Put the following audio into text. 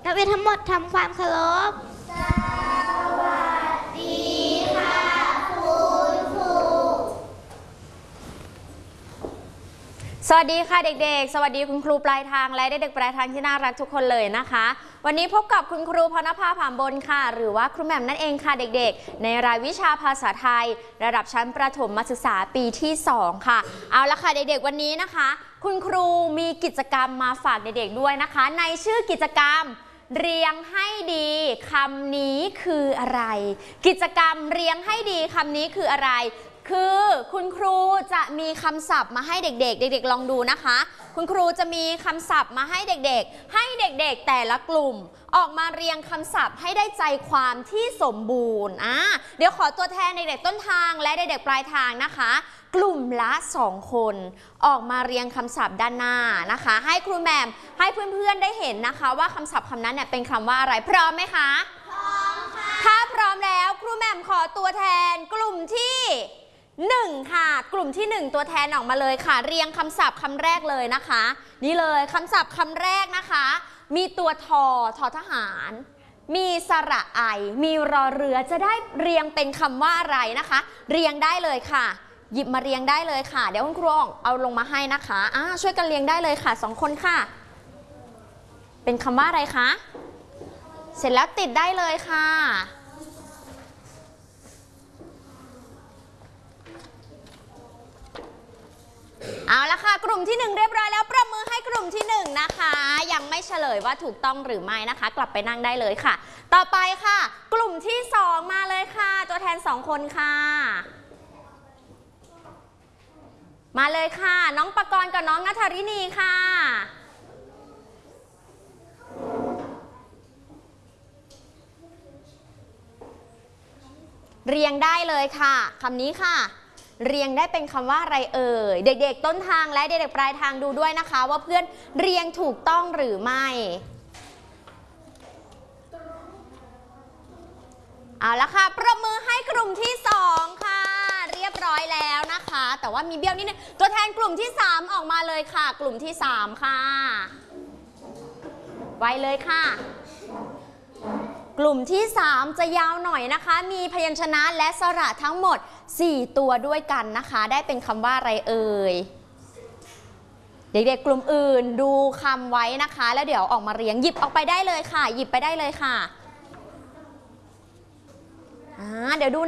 นักเรียนทั้งหมดทำความเคารพสวัสดีค่ะคุณครูสวัสดีค่ะเด็กๆสวัสดีคุณครูปลายทางและเด็กๆปลายทางที่น่ารักทุกคนเลยนะคะวันนี้พบกับคุณครูพรณภาผามบนค่ะหรือว่าครูแหม่มนั่นเองค่ะเด็กๆในรายวิชาภาษาไทยระดับชั้นประถมศึกษาปีที่2ค่ะเอาละค่ะเด็กๆวันนี้นะคะคุณครูมีกิจกรรมมาฝากเด็กๆด้วยนะคะในชื่อกิจกรรมเรียงให้ดีคำนี้คืออะไรกิจกรรมเรียงให้ดีคำนี้คืออะไรคือคุณครูจะมีคำศัพท์มาให้เด็กๆเด็กๆลองดูนะคะคุณครูจะมีคำศัพท์มาให้เด็กๆให้เด็กๆแต่ละกลุ่มออกมาเรียงคำศัพท์ให้ได้ใจความที่สมบูรณ์เดี๋ยวขอตัวแทนเด็กๆต้นทางและเด็กๆปลายทางนะคะกลุ่มละ2คนออกมาเรียงคำศัพท์ด้านหน้านะคะให้ครูแหม่มให้เพื่อนๆได้เห็นนะคะว่าคำศัพท์คำนั้นเนี่ยเป็นคำว่าอะไรพร้อมไหมคะพร้อมค่ะถ้าพร้อมแล้วครูแหม่มขอตัวแทนกลุ่มที่1ค่ะกลุ่มที่1ตัวแทนออกมาเลยค่ะเรียงคำศัพท์คำแรกเลยนะคะนี่เลยคำศัพท์คำแรกนะคะมีตัวทอทหารมีสระไอมีรอเรือจะได้เรียงเป็นคำว่าอะไรนะคะเรียงได้เลยค่ะหยิบมาเรียงได้เลยค่ะเดี๋ยวคุณครูเอาลงมาให้นะคะช่วยกันเรียงได้เลยค่ะ2คนค่ะเป็นคำว่าอะไรคะเสร็จแล้วติดได้เลยค่ะเอาละค่ะกลุ่มที่1เรียบร้อยแล้วปรบมือให้กลุ่มที่1นะคะยังไม่เฉลยว่าถูกต้องหรือไม่นะคะกลับไปนั่งได้เลยค่ะต่อไปค่ะกลุ่มที่2มาเลยค่ะตัวแทน2คนค่ะมาเลยค่ะน้องปกรณ์กับน้องณัฐรินีค่ะเรียงได้เลยค่ะคำนี้ค่ะเรียงได้เป็นคำว่าอะไรเอ่ยเด็กๆต้นทางและเด็กๆปลายทางดูด้วยนะคะว่าเพื่อนเรียงถูกต้องหรือไม่เอาละค่ะปรบมือให้กลุ่มที่2ค่ะเรียบร้อยแล้วนะคะแต่ว่ามีเบี้ยวนิดนึงตัวแทนกลุ่มที่3ออกมาเลยค่ะกลุ่มที่3ค่ะไวเลยค่ะกลุ่มที่3จะยาวหน่อยนะคะมีพยัญชนะและสระทั้งหมด4ตัวด้วยกันนะคะได้เป็นคำว่าอะไรเอ่ยเด็กๆกลุ่มอื่นดูคำไว้นะคะแล้วเดี๋ยวออกมาเรียงหยิบออกไปได้เลยค่ะหยิบไปได้เลยค่ะเดี๋ยวดู